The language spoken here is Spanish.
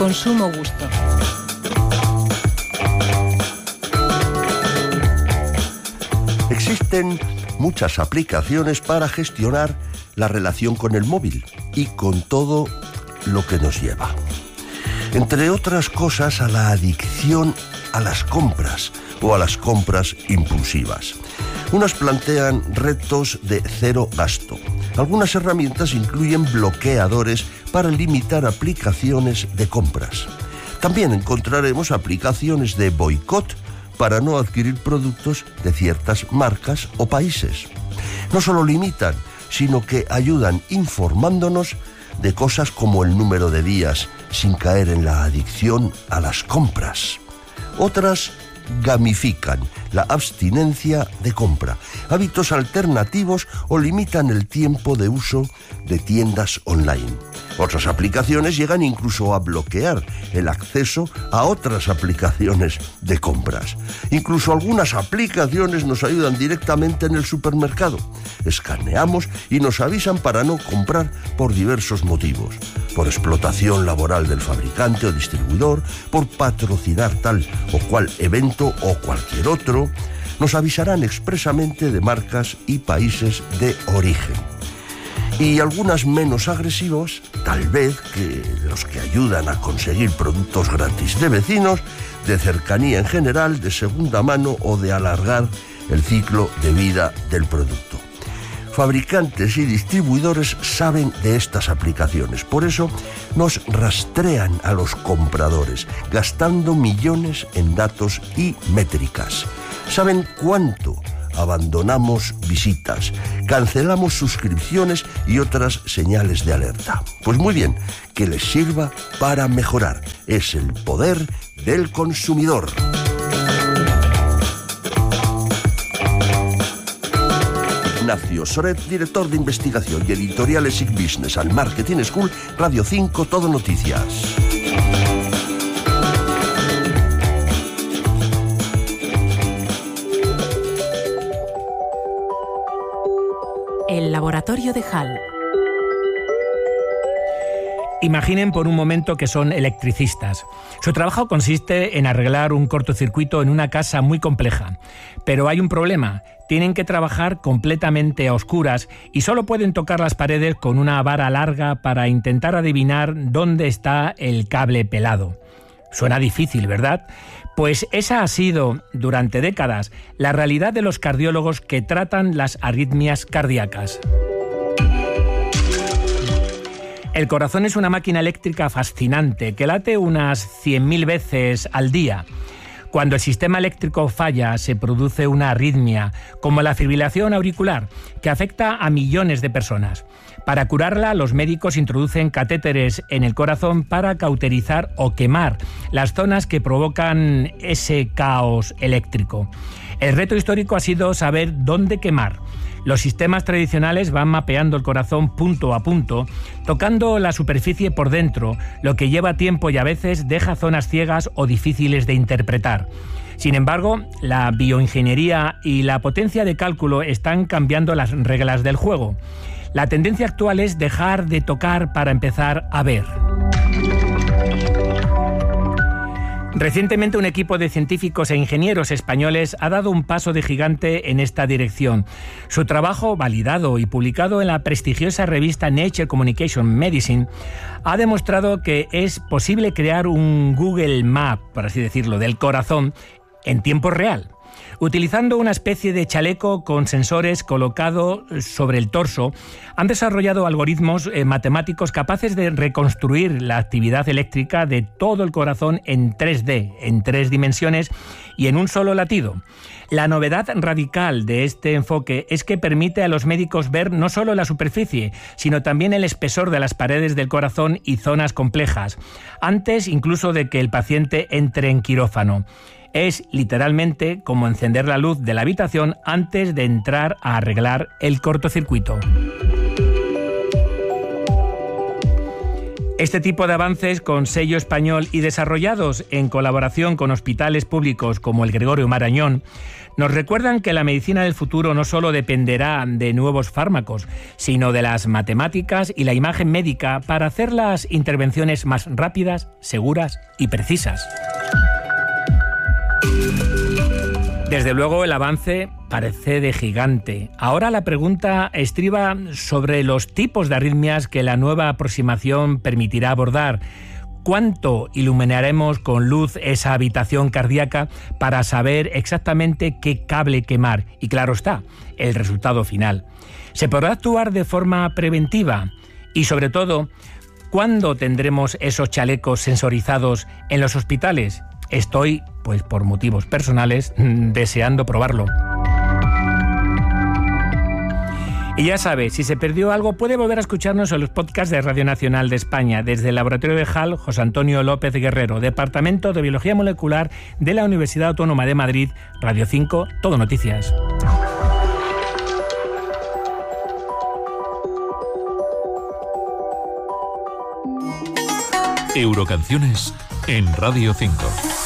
Consumo gusto. Existen muchas aplicaciones para gestionar la relación con el móvil y con todo lo que nos lleva. Entre otras cosas, a la adicción a las compras o a las compras impulsivas. Unas plantean retos de cero gasto. Algunas herramientas incluyen bloqueadores para limitar aplicaciones de compras. También encontraremos aplicaciones de boicot para no adquirir productos de ciertas marcas o países. No solo limitan, sino que ayudan informándonos de cosas como el número de días sin caer en la adicción a las compras. Otras gamifican la abstinencia de compra, hábitos alternativos o limitan el tiempo de uso de tiendas online. Otras aplicaciones llegan incluso a bloquear el acceso a otras aplicaciones de compras. Incluso algunas aplicaciones nos ayudan directamente en el supermercado. Escaneamos y nos avisan para no comprar por diversos motivos. Por explotación laboral del fabricante o distribuidor, por patrocinar tal o cual evento o cualquier otro, nos avisarán expresamente de marcas y países de origen. Y algunas menos agresivos, tal vez, que los que ayudan a conseguir productos gratis de vecinos, de cercanía en general, de segunda mano o de alargar el ciclo de vida del producto. Fabricantes y distribuidores saben de estas aplicaciones, por eso nos rastrean a los compradores, gastando millones en datos y métricas. Saben cuánto abandonamos visitas, cancelamos suscripciones y otras señales de alerta. Pues muy bien, que les sirva para mejorar. Es el poder del consumidor. Ignacio Soret, director de investigación y editorial ESIC Business and Marketing School, Radio 5, Todo Noticias. El laboratorio de Hall. Imaginen por un momento que son electricistas. Su trabajo consiste en arreglar un cortocircuito en una casa muy compleja. Pero hay un problema. Tienen que trabajar completamente a oscuras y solo pueden tocar las paredes con una vara larga para intentar adivinar dónde está el cable pelado. Suena difícil, ¿verdad? Pues esa ha sido, durante décadas, la realidad de los cardiólogos que tratan las arritmias cardíacas. El corazón es una máquina eléctrica fascinante que late unas 100.000 veces al día. Cuando el sistema eléctrico falla, se produce una arritmia, como la fibrilación auricular, que afecta a millones de personas. Para curarla, los médicos introducen catéteres en el corazón para cauterizar o quemar las zonas que provocan ese caos eléctrico. El reto histórico ha sido saber dónde quemar. Los sistemas tradicionales van mapeando el corazón punto a punto, tocando la superficie por dentro, lo que lleva tiempo y a veces deja zonas ciegas o difíciles de interpretar. Sin embargo, la bioingeniería y la potencia de cálculo están cambiando las reglas del juego. La tendencia actual es dejar de tocar para empezar a ver. Recientemente un equipo de científicos e ingenieros españoles ha dado un paso de gigante en esta dirección. Su trabajo, validado y publicado en la prestigiosa revista Nature Communication Medicine, ha demostrado que es posible crear un Google Map, por así decirlo, del corazón en tiempo real. Utilizando una especie de chaleco con sensores colocado sobre el torso, han desarrollado algoritmos matemáticos capaces de reconstruir la actividad eléctrica de todo el corazón en 3D, en 3 dimensiones y en un solo latido. La novedad radical de este enfoque es que permite a los médicos ver no solo la superficie, sino también el espesor de las paredes del corazón y zonas complejas, antes incluso de que el paciente entre en quirófano. Es literalmente como encender la luz de la habitación antes de entrar a arreglar el cortocircuito. Este tipo de avances con sello español y desarrollados en colaboración con hospitales públicos como el Gregorio Marañón nos recuerdan que la medicina del futuro no solo dependerá de nuevos fármacos, sino de las matemáticas y la imagen médica para hacer las intervenciones más rápidas, seguras y precisas. Desde luego el avance parece de gigante. Ahora la pregunta estriba sobre los tipos de arritmias que la nueva aproximación permitirá abordar. ¿Cuánto iluminaremos con luz esa habitación cardíaca para saber exactamente qué cable quemar? Y claro está, el resultado final. ¿Se podrá actuar de forma preventiva? Y sobre todo, ¿cuándo tendremos esos chalecos sensorizados en los hospitales? Estoy, pues por motivos personales, deseando probarlo. Y ya sabe, si se perdió algo, puede volver a escucharnos en los podcasts de Radio Nacional de España, desde el Laboratorio de HAL, José Antonio López Guerrero, Departamento de Biología Molecular de la Universidad Autónoma de Madrid, Radio 5, Todo Noticias. Eurocanciones en Radio 5.